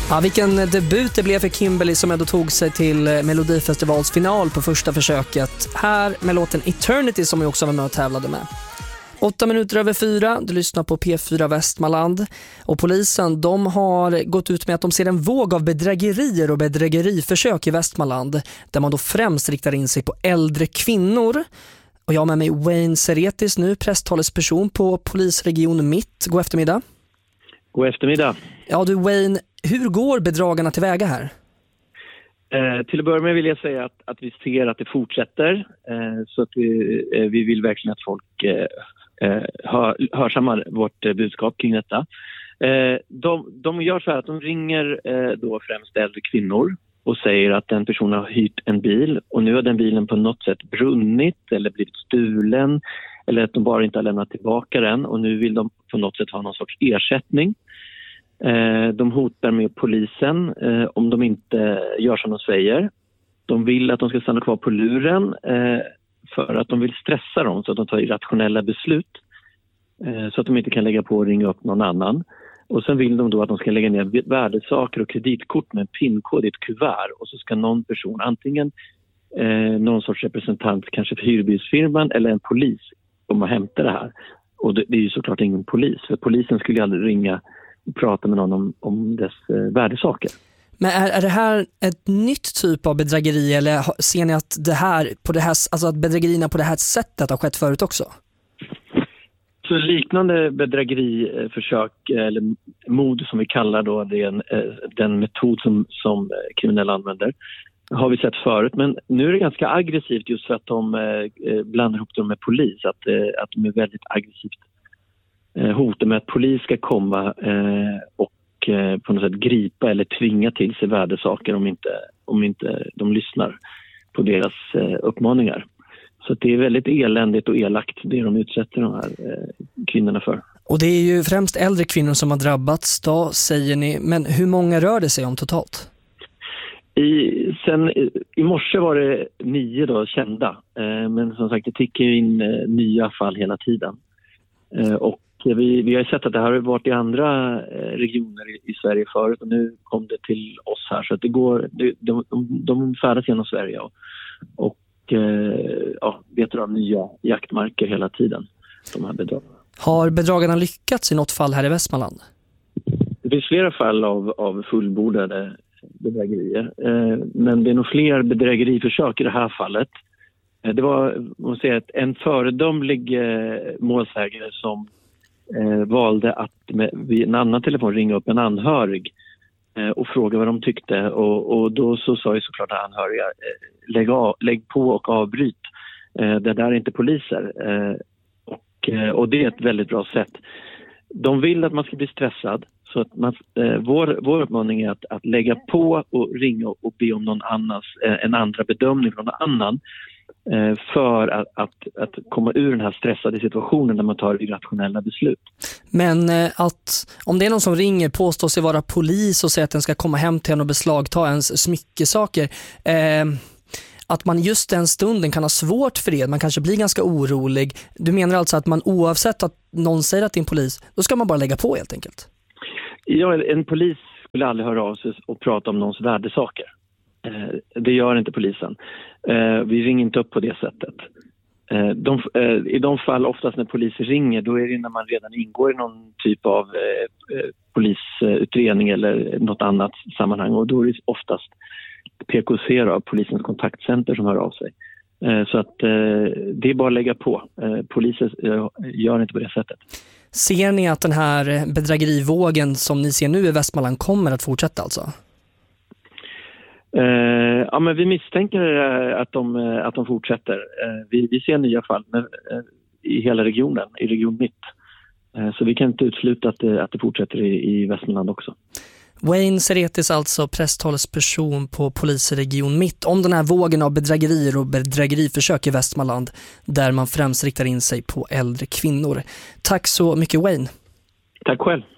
Ja, vilken debut det blev för Kimberly som ändå tog sig till Melodifestivals final på första försöket. Här med låten Eternity som jag också var med och tävlade med. 4:08, du lyssnar på P4 Västmanland. Och polisen, de har gått ut med att de ser en våg av bedrägerier och bedrägeriförsök i Västmanland. Där man då främst riktar in sig på äldre kvinnor. Och jag har med mig Wayne Seretis nu, presstalesperson på polisregion Mitt. God eftermiddag. God eftermiddag. Ja du Wayne, hur går bedragarna tillväga här? Till att börja med vill jag säga att vi ser att det fortsätter. Så att vi vill verkligen att folk hörsammar vårt budskap kring detta. De gör så här att de ringer då främst äldre kvinnor och säger att den personen har hyrt en bil och nu har den bilen på något sätt brunnit eller blivit stulen eller att de bara inte har lämnat tillbaka den och nu vill de på något sätt ha någon sorts ersättning. De hotar med polisen om de inte gör som de säger. De vill att de ska stanna kvar på luren för att de vill stressa dem så att de tar irrationella beslut så att de inte kan lägga på och ringa upp någon annan. Och sen vill de då att de ska lägga ner värdesaker och kreditkort med en pinkod i ett kuvert och så ska någon person, antingen någon sorts representant kanske för hyrbilsfirman eller en polis komma och hämta det här. Och det är ju såklart ingen polis, för polisen skulle aldrig ringa och prata med någon om dess värdesaker. Men är det här ett nytt typ av bedrägeri eller ser ni att det här på det här, alltså att bedrägerierna på det här sättet har skett förut också? Så liknande bedrägeriförsök eller mord som vi kallar då den metod som kriminella använder har vi sett förut, men nu är det ganska aggressivt just för att de blandar ihop dem med polis, att de är väldigt aggressivt hotar med att polis ska komma och på något sätt gripa eller tvinga till sig värdesaker om inte de lyssnar på deras uppmaningar. Så det är väldigt eländigt och elakt det de utsätter de här kvinnorna för. Och det är ju främst äldre kvinnor som har drabbats då, säger ni. Men hur många rör det sig om totalt? I morse var det 9 då kända. Men som sagt, det tickar ju in nya fall hela tiden. Och vi har sett att det här har varit i andra regioner i Sverige förut och nu kom det till oss här. Så att det går, de färdas genom Sverige och vet om nya jaktmarker hela tiden, de här bedragarna. Har bedragarna lyckats i något fall här i Västmanland? Det finns flera fall av fullbordade bedrägerier. Men det är nog fler bedrägeriförsök i det här fallet. Det var en föredömlig målsägare som valde att vid en annan telefon ringa upp en anhörig och fråga vad de tyckte och då så sa ju såklart anhöriga lägg på och avbryt. Det där är inte poliser. Och det är ett väldigt bra sätt. De vill att man ska bli stressad så att vår uppmaning är att lägga på och ringa och be om en andra bedömning från någon annan för att komma ur den här stressade situationen där man tar irrationella beslut. Men om det är någon som ringer, påstår sig vara polis och säger att den ska komma hem till en och beslagta ens smyckesaker, att man just den stunden kan ha svårt för det, man kanske blir ganska orolig. Du menar alltså att man oavsett att någon säger att det är en polis, då ska man bara lägga på helt enkelt? Ja, en polis skulle aldrig höra av sig och prata om någons värdesaker. Det gör inte polisen. Vi ringer inte upp på det sättet. I de fall oftast när poliser ringer, då är det när man redan ingår i någon typ av polisutredning eller något annat sammanhang. Och då är det oftast PKC av polisens kontaktcenter som hör av sig. Så att det är bara att lägga på. Poliser gör inte på det sättet. Ser ni att den här bedrägerivågen som ni ser nu i Västmanland kommer att fortsätta alltså? Ja, men vi misstänker att de fortsätter. Vi ser nya fall i hela regionen, i region Mitt. Så vi kan inte utesluta att det fortsätter i Västmanland också. Wayne Seretis, alltså presstalesperson på polisregion Mitt, om den här vågen av bedrägerier och bedrägeriförsök i Västmanland där man främst riktar in sig på äldre kvinnor. Tack så mycket Wayne. Tack själv.